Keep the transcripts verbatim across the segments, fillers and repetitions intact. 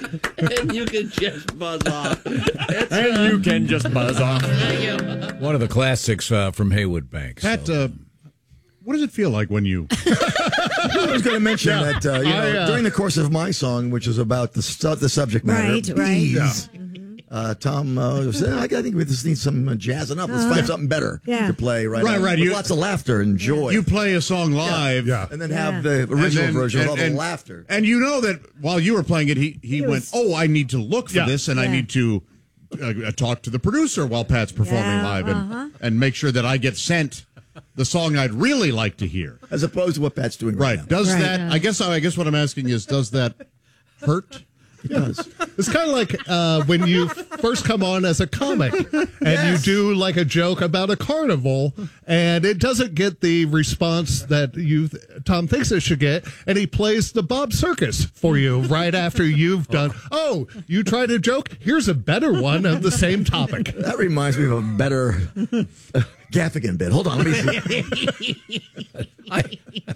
And you can just buzz off. It's, and uh, you can just buzz off. Thank you. One of the classics uh, from Haywood Bank. Pat, so. uh, what does it feel like when you... I was going to mention Yeah. that uh, you know, I, uh, during the course of my song, which is about the su- the subject matter, Right, right. bees, uh, Tom uh, said, I think we just need some uh, jazzing up. Let's Uh, find something better yeah. to play right Right, now. right, With you- lots of laughter and joy. You play a song live. Yeah. and then Yeah. have the and original then- version and- with all and- the laughter. And you know that while you were playing it, he, he, He went, was- oh, I need to look for Yeah. this, and I Yeah. need to uh, talk to the producer while Pat's performing Yeah, live and, uh-huh. and make sure that I get sent the song I'd really like to hear. As opposed to what Pat's doing right, Right. now. Does Right. that, I guess I guess what I'm asking is, does that hurt? It does. It's kind of like uh, when you first come on as a comic and Yes. you do like a joke about a carnival and it doesn't get the response that you Tom thinks it should get, and he plays the Bob Circus for you right after you've done. Oh, you tried a joke? Here's a better one of the same topic. That reminds me of a better uh, Gaffigan bit. Hold on, let me see. I,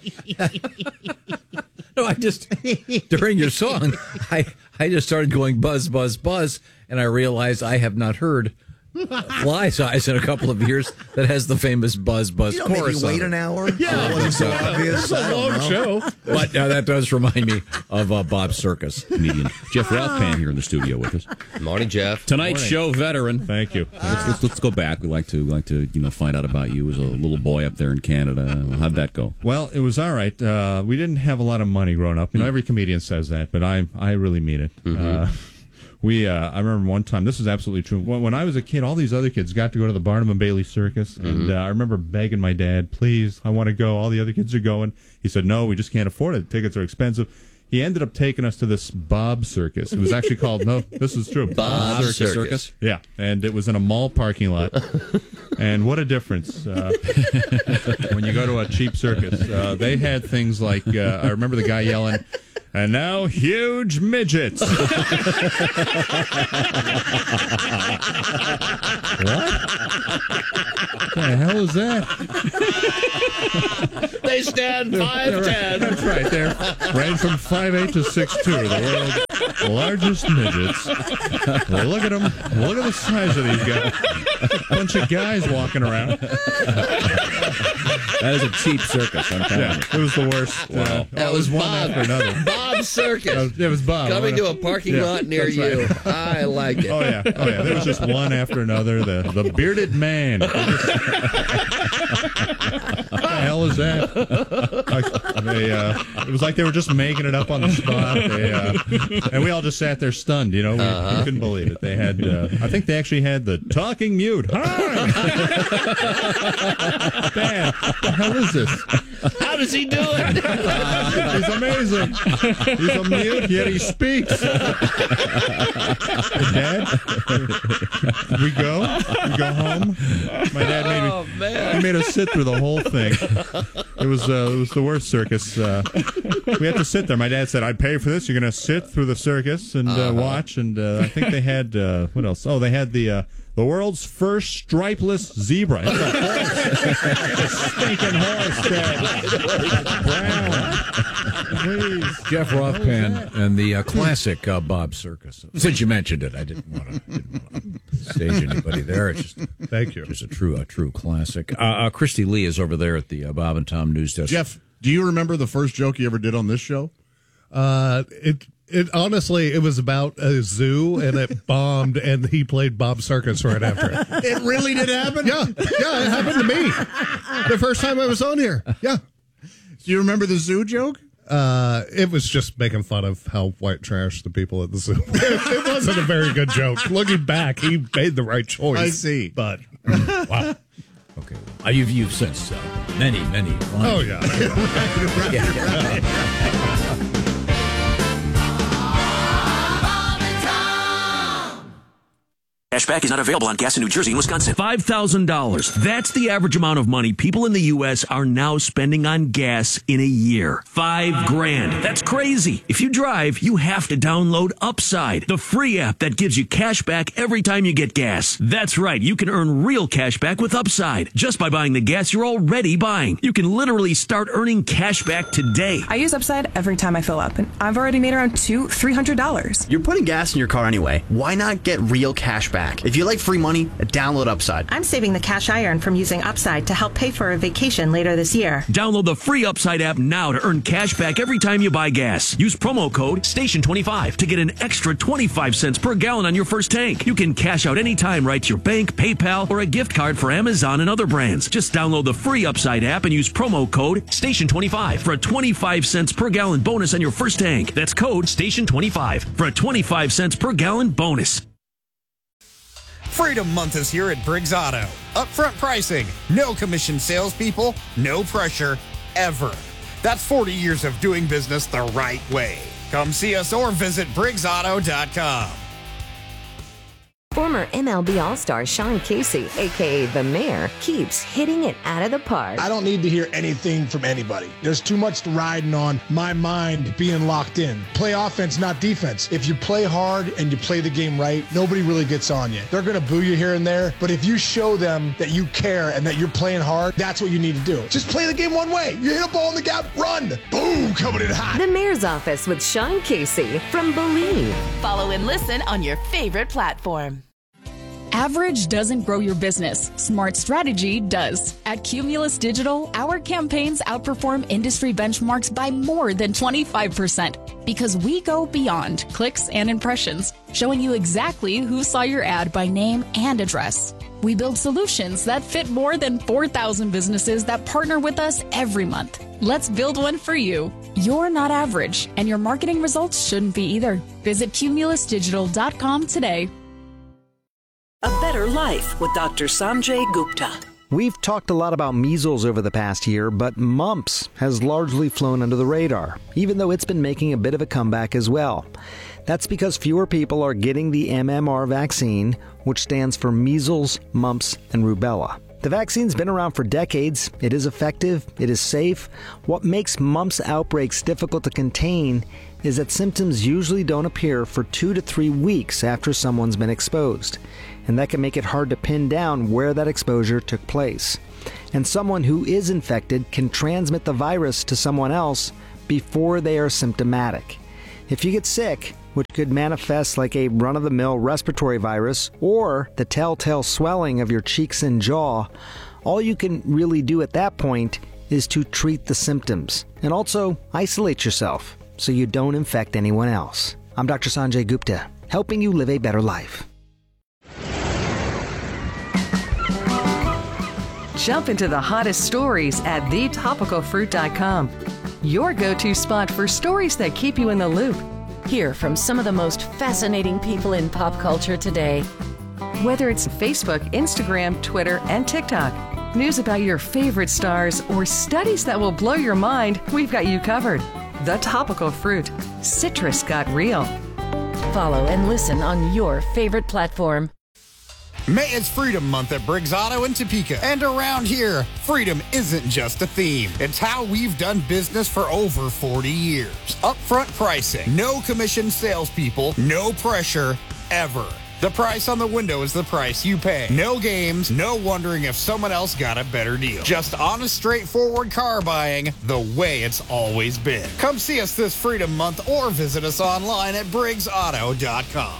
no, I just, during your song, I, I just started going buzz, buzz, buzz, and I realized I have not heard Fly Size in a couple of years that has the famous buzz, buzz You know, maybe chorus. wait on an it. hour. Yeah. It wasn't so obvious. It's a I don't long know. show. But uh, that does remind me of uh, Bob Circus. Comedian Jeff Rothpan here in the studio with us. Morning, Jeff. Tonight's show veteran. Thank you. Let's, let's, let's go back. We like to we like to you know find out about you as a little boy up there in Canada. How'd that go? Well, it was all right. Uh, we didn't have a lot of money growing up. You know, every comedian says that, but I I really mean it. Uh, we uh, I remember one time. This is absolutely true. When, when I was a kid, all these other kids got to go to the Barnum and Bailey Circus, and uh, I remember begging my dad, "Please, I want to go." All the other kids are going. He said, "No, we just can't afford it. Tickets are expensive." He ended up taking us to this Bob Circus. It was actually called, no, this is true. Bob Circus. Circus. Yeah, and it was in a mall parking lot. And what a difference uh, when you go to a cheap circus. Uh, they had things like, uh, I remember the guy yelling, "And now huge midgets." What? What the hell is that? They stand five ten. That's right. They're range from five eight to six two. The world's largest midgets. Well, look at them. Look at the size of these guys. Bunch of guys walking around. That is a cheap circus. I'm telling Yeah, you. it was the worst. Wow. Uh, That it was one Bob. after another. Bob Circus. Uh, It was Bob. Coming to a parking Yeah, lot near that's you. right. I like it. Oh yeah, oh yeah. There was just one after another. The the bearded man. What the hell is that? Like, they, uh, it was like they were just making it up on the spot. They, uh, and we all just sat there stunned. You know, we, Uh-huh. we couldn't believe it. They had. Uh, I think they actually had the talking mute. Hi. Dad, what the hell is this? How does he do it? He's amazing. He's a mute, yet he speaks. Dad, we go. We go home. My dad made me. Oh, man. He made us sit through the whole thing. It was uh, it was the worst circus. Uh, we had to sit there. My dad said, "I'd pay for this. You're going to sit through the circus and uh, Uh-huh. watch." And uh, I think they had uh, what else? Oh, they had the. Uh, the world's first stripeless zebra. It's a horse. A stinking horse, Dad. Brown. Please. Jeff Rothpan and the uh, classic uh, Bob Circus. Since you mentioned it, I didn't want to, didn't want to stage anybody there. It's just, Thank you. It's a true, a true classic. Uh, uh, Christy Lee is over there at the uh, Bob and Tom News Desk. Jeff, do you remember the first joke you ever did on this show? Uh, it it honestly it was about a zoo and it bombed and he played Bob Circus right after it. It really did happen? Yeah, yeah, it happened to me the first time I was on here. Yeah, Do you remember the zoo joke? uh, it was just making fun of how white trash the people at the zoo. It wasn't a very good joke. Looking back, he made the right choice. I see. but Wow. Okay. Uh, you've, you've since uh, many, many. fine- oh yeah. Cashback is not available on gas in New Jersey and Wisconsin. five thousand dollars. That's the average amount of money people in the U S are now spending on gas in a year. Five grand. That's crazy. If you drive, you have to download Upside, the free app that gives you cash back every time you get gas. That's right. You can earn real cash back with Upside just by buying the gas you're already buying. You can literally start earning cash back today. I use Upside every time I fill up, and I've already made around two, three hundred dollars. You're putting gas in your car anyway. Why not get real cash back? If you like free money, download Upside. I'm saving the cash I earn from using Upside to help pay for a vacation later this year. Download the free Upside app now to earn cash back every time you buy gas. Use promo code station twenty-five to get an extra twenty-five cents per gallon on your first tank. You can cash out anytime right to your bank, PayPal, or a gift card for Amazon and other brands. Just download the free Upside app and use promo code station twenty-five for a twenty-five cents per gallon bonus on your first tank. That's code station twenty-five for a twenty-five cents per gallon bonus. Freedom Month is here at Briggs Auto. Upfront pricing, no commission salespeople, no pressure, ever. That's forty years of doing business the right way. Come see us or visit briggs auto dot com. Former M L B All-Star Sean Casey, a k a. The Mayor, keeps hitting it out of the park. I don't need to hear anything from anybody. There's too much riding on my mind being locked in. Play offense, not defense. If you play hard and you play the game right, nobody really gets on you. They're going to boo you here and there, but if you show them that you care and that you're playing hard, that's what you need to do. Just play the game one way. You hit a ball in the gap, run. Boom, coming in hot. The Mayor's Office with Sean Casey from Believe. Follow and listen on your favorite platform. Average doesn't grow your business. Smart strategy does. At Cumulus Digital, our campaigns outperform industry benchmarks by more than twenty-five percent because we go beyond clicks and impressions, showing you exactly who saw your ad by name and address. We build solutions that fit more than four thousand businesses that partner with us every month. Let's build one for you. You're not average, and your marketing results shouldn't be either. Visit cumulus digital dot com today. A Better Life with Doctor Sanjay Gupta. We've talked a lot about measles over the past year, but mumps has largely flown under the radar, even though it's been making a bit of a comeback as well. That's because fewer people are getting the M M R vaccine, which stands for measles, mumps, and rubella. The vaccine's been around for decades. It is effective. It is safe. What makes mumps outbreaks difficult to contain is that symptoms usually don't appear for two to three weeks after someone's been exposed. And that can make it hard to pin down where that exposure took place. And someone who is infected can transmit the virus to someone else before they are symptomatic. If you get sick, which could manifest like a run-of-the-mill respiratory virus or the telltale swelling of your cheeks and jaw, all you can really do at that point is to treat the symptoms and also isolate yourself so you don't infect anyone else. I'm Doctor Sanjay Gupta, helping you live a better life. Jump into the hottest stories at the topical fruit dot com. Your go-to spot for stories that keep you in the loop. Hear from some of the most fascinating people in pop culture today. Whether it's Facebook, Instagram, Twitter, and TikTok, news about your favorite stars, or studies that will blow your mind, we've got you covered. The Topical Fruit. Citrus got real. Follow and listen on your favorite platform. May is Freedom Month at Briggs Auto in Topeka. And around here, freedom isn't just a theme. It's how we've done business for over forty years. Upfront pricing, no commission salespeople, no pressure, ever. The price on the window is the price you pay. No games, no wondering if someone else got a better deal. Just honest, straightforward car buying the way it's always been. Come see us this Freedom Month or visit us online at briggs auto dot com.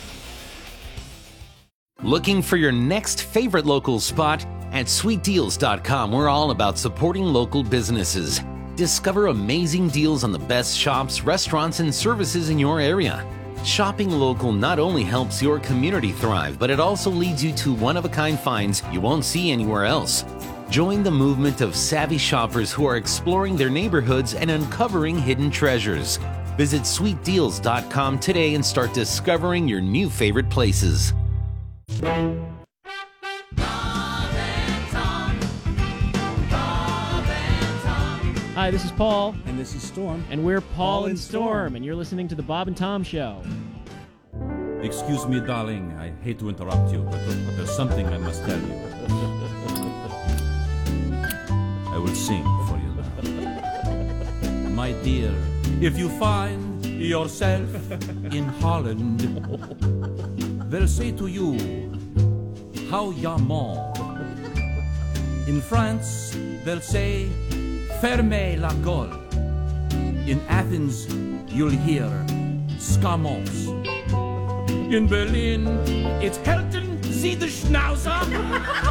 Looking for your next favorite local spot? At sweet deals dot com, we're all about supporting local businesses. Discover amazing deals on the best shops, restaurants, and services in your area. Shopping local not only helps your community thrive, but it also leads you to one-of-a-kind finds you won't see anywhere else. Join the movement of savvy shoppers who are exploring their neighborhoods and uncovering hidden treasures. Visit sweet deals dot com today and start discovering your new favorite places. Hi, this is Paul. And this is Storm. And we're Paul, Paul and and Storm, Storm. and you're listening to The Bob and Tom Show. Excuse me, darling. I hate to interrupt you, but, but there's something I must tell you. I will sing for you now. My dear, if you find yourself in Holland, they'll say to you, how yaman. In France, they'll say, fermez la gueule. In Athens, you'll hear, scamons. In Berlin, it's Helton, Sie the Schnauzer.